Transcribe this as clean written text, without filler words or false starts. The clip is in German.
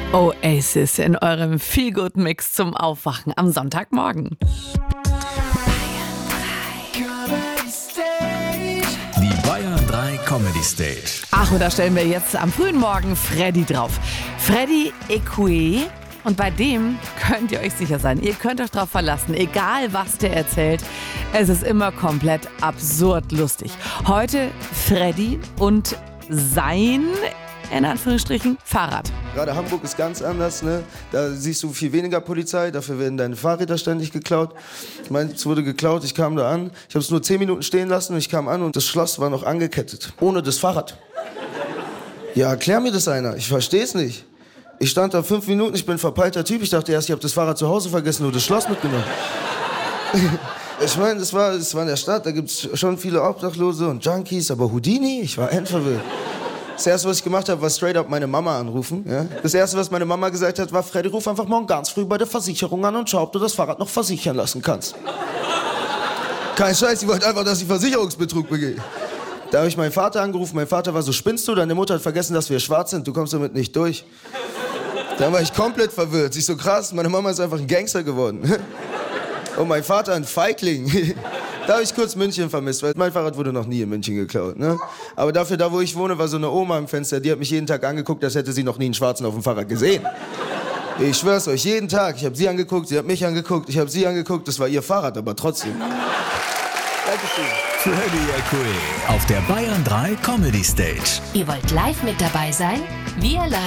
Oasis in eurem Feel-Good-Mix zum Aufwachen am Sonntagmorgen. Die Bayern 3 Comedy Stage. Ach, und da stellen wir jetzt am frühen Morgen Freddy drauf. Freddy Ekué. Und bei dem könnt ihr euch sicher sein, ihr könnt euch drauf verlassen, egal was der erzählt, es ist immer komplett absurd lustig. Heute Freddy und sein, in Anführungsstrichen, Fahrrad. Gerade Hamburg ist ganz anders, ne? Da siehst du viel weniger Polizei, dafür werden deine Fahrräder ständig geklaut. Meins wurde geklaut, ich kam da an, ich habe es nur 10 Minuten stehen lassen und ich kam an und das Schloss war noch angekettet, ohne das Fahrrad. Ja, erklär mir das einer, ich versteh's nicht. Ich stand da 5 Minuten, ich bin ein verpeilter Typ, ich dachte erst, ich habe das Fahrrad zu Hause vergessen und das Schloss mitgenommen. Ich meine, das war in der Stadt, da gibt's schon viele Obdachlose und Junkies, aber Houdini, ich war endverwirrt. Das Erste, was ich gemacht habe, war straight up meine Mama anrufen. Ja? Das Erste, was meine Mama gesagt hat, war, Freddy, ruf einfach morgen ganz früh bei der Versicherung an und schau, ob du das Fahrrad noch versichern lassen kannst. Kein Scheiß, sie wollte einfach, dass ich Versicherungsbetrug begehe. Da habe ich meinen Vater angerufen, mein Vater war so, spinnst du? Deine Mutter hat vergessen, dass wir schwarz sind, du kommst damit nicht durch. Da war ich komplett verwirrt, sie ist so krass, meine Mama ist einfach ein Gangster geworden. Und mein Vater ein Feigling. Da habe ich kurz München vermisst, weil mein Fahrrad wurde noch nie in München geklaut. Ne? Aber dafür, da wo ich wohne, war so eine Oma am Fenster, die hat mich jeden Tag angeguckt, als hätte sie noch nie einen Schwarzen auf dem Fahrrad gesehen. Ich schwör's euch, jeden Tag. Ich habe sie angeguckt, sie hat mich angeguckt, ich habe sie angeguckt, das war ihr Fahrrad, aber trotzdem. Dankeschön. Freddy Ekué auf der Bayern 3 Comedy Stage. Ihr wollt live mit dabei sein? Wir laden